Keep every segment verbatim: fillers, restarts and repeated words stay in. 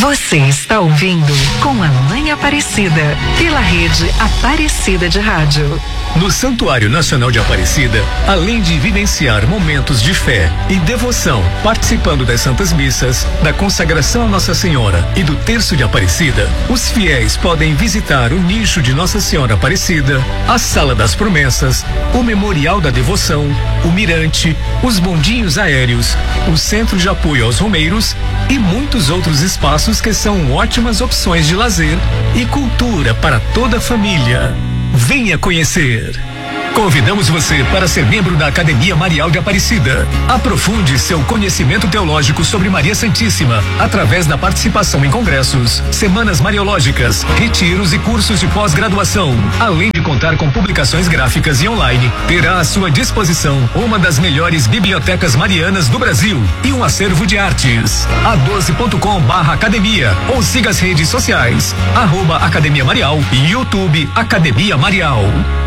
Você está ouvindo Com a Mãe Aparecida, pela rede Aparecida de Rádio. No Santuário Nacional de Aparecida, além de vivenciar momentos de fé e devoção, participando das Santas Missas, da consagração a Nossa Senhora e do Terço de Aparecida, os fiéis podem visitar o nicho de Nossa Senhora Aparecida, a Sala das Promessas, o Memorial da Devoção, o Mirante, os bondinhos aéreos, o Centro de Apoio aos Romeiros e muitos outros espaços que são ótimas opções de lazer e cultura para toda a família. Venha conhecer. Convidamos você para ser membro da Academia Marial de Aparecida. Aprofunde seu conhecimento teológico sobre Maria Santíssima através da participação em congressos, semanas mariológicas, retiros e cursos de pós-graduação. Além de contar com publicações gráficas e online, terá à sua disposição uma das melhores bibliotecas marianas do Brasil e um acervo de artes. a doze ponto com barra academia ou siga as redes sociais, arroba Academia Marial e YouTube Academia Marial.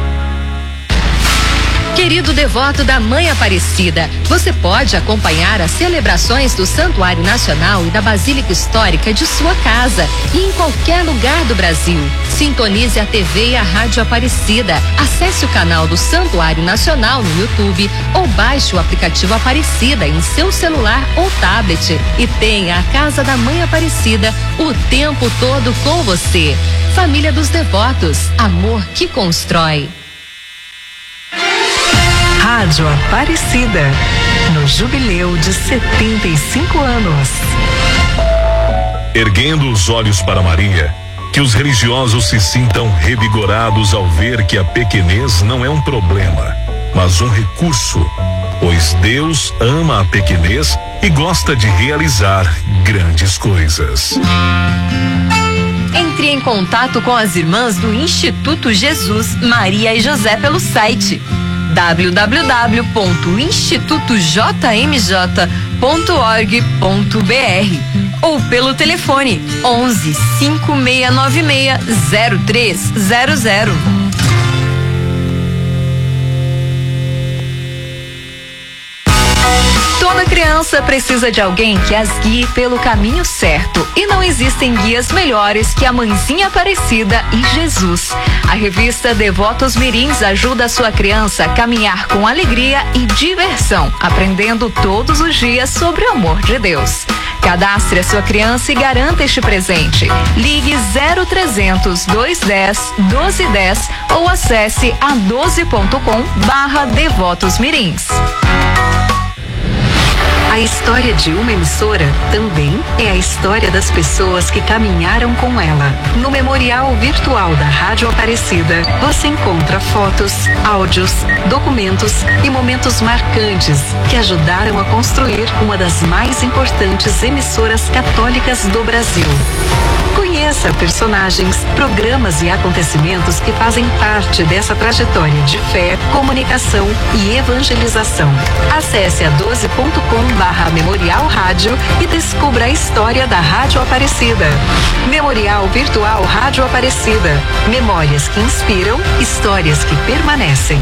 Querido devoto da Mãe Aparecida, você pode acompanhar as celebrações do Santuário Nacional e da Basílica Histórica de sua casa e em qualquer lugar do Brasil. Sintonize a T V e a Rádio Aparecida. Acesse o canal do Santuário Nacional no YouTube ou baixe o aplicativo Aparecida em seu celular ou tablet e tenha a Casa da Mãe Aparecida o tempo todo com você. Família dos Devotos, amor que constrói. Rádio Aparecida, no jubileu de setenta e cinco anos. Erguendo os olhos para Maria, que os religiosos se sintam revigorados ao ver que a pequenez não é um problema, mas um recurso, pois Deus ama a pequenez e gosta de realizar grandes coisas. Entre em contato com as irmãs do Instituto Jesus, Maria e José pelo site w w w ponto instituto j m j ponto org ponto b r ou pelo telefone onze, cinco seis nove seis, zero três zero zero. Toda criança precisa de alguém que as guie pelo caminho certo e não existem guias melhores que a Mãezinha Aparecida e Jesus. A revista Devotos Mirins ajuda a sua criança a caminhar com alegria e diversão, aprendendo todos os dias sobre o amor de Deus. Cadastre a sua criança e garanta este presente. Ligue zero trezentos, duzentos e dez, doze dez ou acesse a doze ponto com barra Devotos Mirins. A história de uma emissora também é a história das pessoas que caminharam com ela. No Memorial Virtual da Rádio Aparecida, você encontra fotos, áudios, documentos e momentos marcantes que ajudaram a construir uma das mais importantes emissoras católicas do Brasil. Conheça personagens, programas e acontecimentos que fazem parte dessa trajetória de fé, comunicação e evangelização. Acesse a doze ponto com barra Memorial Rádio e descubra a história da Rádio Aparecida. Memorial Virtual Rádio Aparecida. Memórias que inspiram, histórias que permanecem.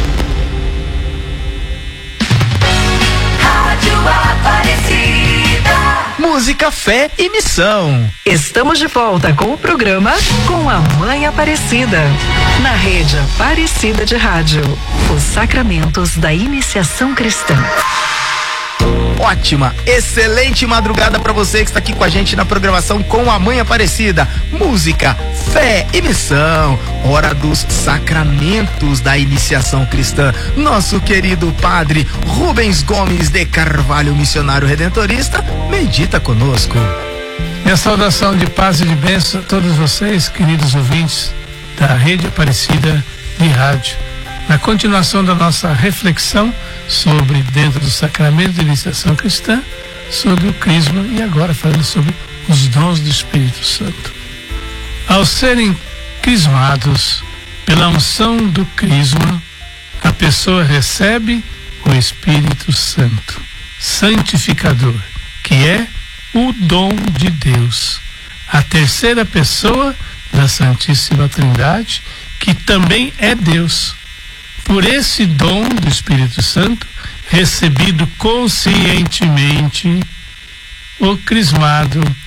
Rádio Aparecida. Música, fé e missão. Estamos de volta com o programa Com a Mãe Aparecida, na rede Aparecida de Rádio. Os sacramentos da iniciação cristã. Ótima, excelente madrugada para você que está aqui com a gente na programação Com a Mãe Aparecida. Música, fé e missão. Hora dos sacramentos da iniciação cristã. Nosso querido padre Rubens Gomes de Carvalho, missionário redentorista, medita conosco. Minha saudação de paz e de bênção a todos vocês, queridos ouvintes da Rede Aparecida de Rádio. Na continuação da nossa reflexão sobre, dentro do sacramento de iniciação cristã, sobre o crisma e agora falando sobre os dons do Espírito Santo. Ao serem crismados pela unção do crisma, a pessoa recebe o Espírito Santo, santificador, que é o dom de Deus, a terceira pessoa da Santíssima Trindade, que também é Deus. Por esse dom do Espírito Santo, recebido conscientemente, o crismado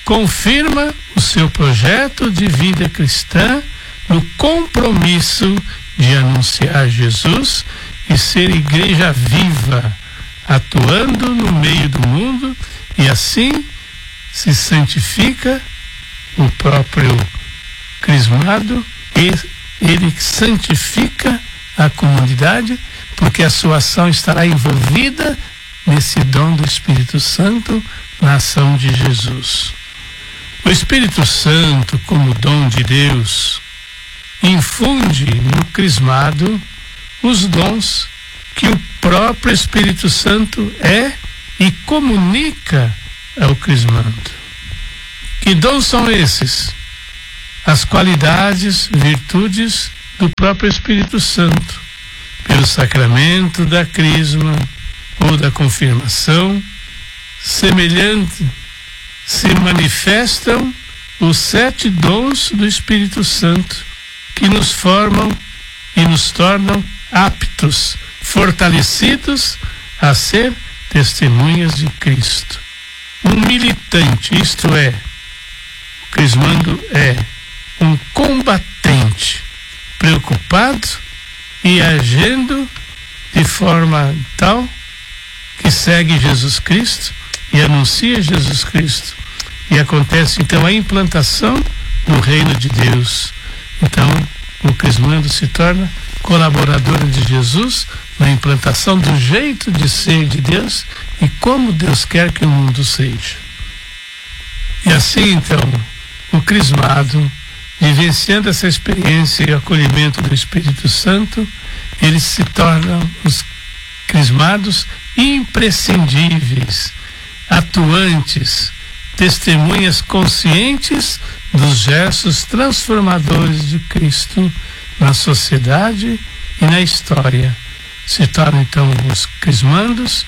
confirma o seu projeto de vida cristã no compromisso de anunciar Jesus e ser igreja viva, atuando no meio do mundo, e assim se santifica o próprio crismado, e ele santifica a comunidade, porque a sua ação estará envolvida nesse dom do Espírito Santo na ação de Jesus. O Espírito Santo, como dom de Deus, infunde no crismado os dons que o próprio Espírito Santo é e comunica ao crismado. Que dons são esses? As qualidades, virtudes do próprio Espírito Santo, pelo sacramento da crisma ou da confirmação, semelhante, se manifestam os sete dons do Espírito Santo, que nos formam e nos tornam aptos, fortalecidos a ser testemunhas de Cristo. Um militante, isto é, o crismando é um combatente, preocupado e agindo de forma tal que segue Jesus Cristo e anuncia Jesus Cristo. E acontece então a implantação do reino de Deus. Então, o crismando se torna colaborador de Jesus na implantação do jeito de ser de Deus e como Deus quer que o mundo seja. E assim, então, o crismado, vivenciando essa experiência e acolhimento do Espírito Santo, eles se tornam, os crismados, imprescindíveis, atuantes, testemunhas conscientes dos gestos transformadores de Cristo na sociedade e na história. Se tornam então os crismandos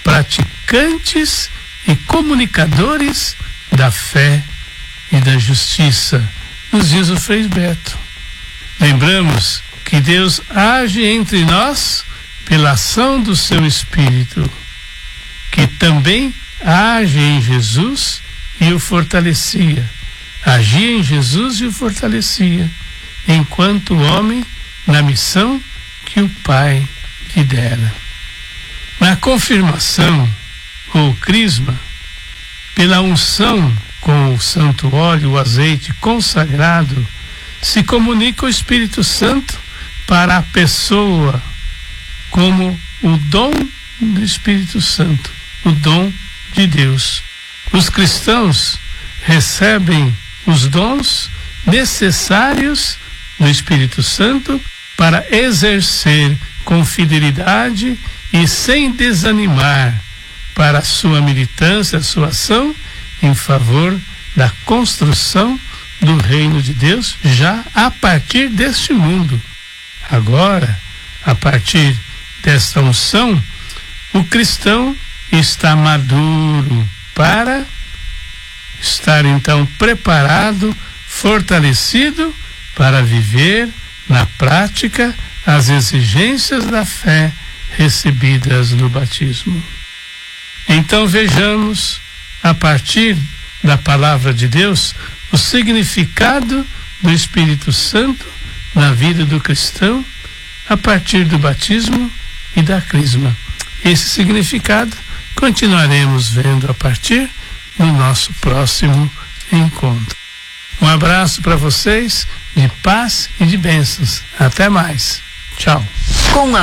praticantes e comunicadores da fé e da justiça, nos diz o Frei Beto. Lembramos que Deus age entre nós pela ação do seu Espírito, que também age em Jesus e o fortalecia. Agia em Jesus e o fortalecia, enquanto homem, na missão que o Pai lhe dera. Na confirmação, ou crisma, pela unção com o santo óleo, o azeite consagrado, se comunica o Espírito Santo para a pessoa como o dom do Espírito Santo, o dom de Deus. Os cristãos recebem os dons necessários do Espírito Santo para exercer com fidelidade e sem desanimar para a sua militância, a sua ação em favor da construção do reino de Deus já a partir deste mundo. Agora, a partir desta unção, o cristão está maduro para estar então preparado, fortalecido para viver na prática as exigências da fé recebidas no batismo. Então vejamos, a partir da palavra de Deus, o significado do Espírito Santo na vida do cristão a partir do batismo e da crisma. Esse significado continuaremos vendo a partir do nosso próximo encontro. Um abraço para vocês, de paz e de bênçãos. Até mais. Tchau. Com a